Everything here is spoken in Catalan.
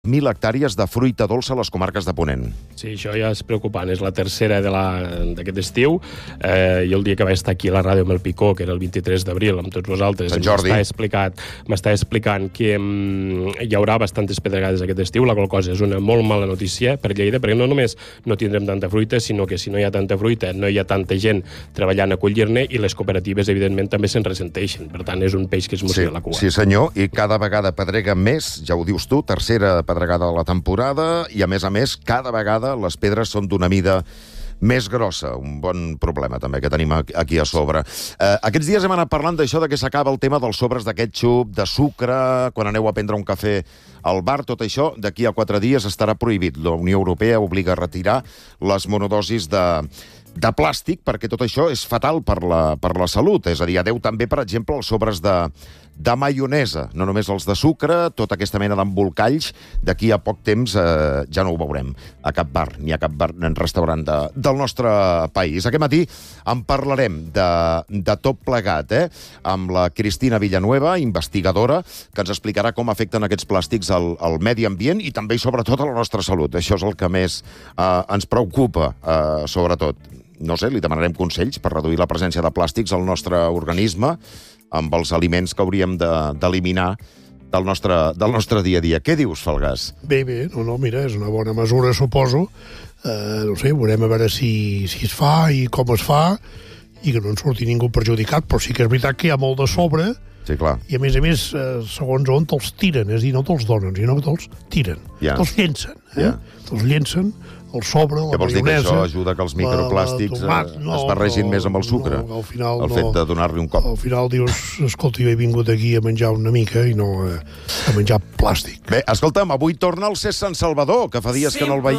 1.000 hectàrees de fruita dolça a les comarques de Ponent. Sí, això ja és preocupant. És la tercera d'aquest estiu. Jo el dia que vaig estar aquí a la ràdio amb el Picó, que era el 23 d'abril, amb tots vosaltres, m'està explicant que hi haurà bastantes pedregades aquest estiu, la qual cosa és una molt mala notícia per Lleida, perquè no només no tindrem tanta fruita, sinó que si no hi ha tanta fruita, no hi ha tanta gent treballant a collir-ne i les cooperatives, evidentment, també se'n ressenteixen. Per tant, és un peix que es mossega la cua. Sí, senyor, i cada vegada pedrega més, ja ho dius tu, tercera pedregada de la temporada, i a més, cada vegada les pedres són d'una mida més grossa, un bon problema també que tenim aquí a sobre. Aquests dies hem anat parlant d'això, que s'acaba el tema dels sobres de ketchup, de sucre, quan aneu a prendre un cafè al bar, tot això, d'aquí a 4 dies estarà prohibit. La Unió Europea obliga a retirar les monodosis de plàstic, perquè tot això és fatal per la salut. És a dir, adeu també, per exemple, els sobres de maionesa, no només els de sucre, tota aquesta mena d'embolcalls, d'aquí a poc temps ja no ho veurem a cap bar, ni a cap bar ni restaurant del nostre país. Aquest matí en parlarem de tot plegat, amb la Cristina Villanueva, investigadora, que ens explicarà com afecten aquests plàstics al medi ambient i també i sobretot a la nostra salut. Això és el que més ens preocupa, sobretot. No sé, li demanarem consells per reduir la presència de plàstics al nostre organisme amb els aliments que hauríem d'eliminar del nostre dia a dia. Què dius, Falgàs? Bé, mira, és una bona mesura, suposo. No sé, veurem a veure si es fa i com es fa i que no en surti ningú perjudicat, però sí que és veritat que hi ha molt de sobre. Sí, clar. I a més, segons on te'ls tiren, és a dir, no te'ls donen, sinó que te'ls tiren. Te'ls llencen. Te'ls llencen el sobre, la maionesa... Què vols dir, que això ajuda que els microplàstics es barregin més amb el sucre? No, al final el fet de donar-li un cop. Al final dius, escolta, jo he vingut aquí a menjar una mica i no a menjar plàstic. Bé, escolta'm, avui torna el Cés Sant Salvador, que fa dies que no el veiem.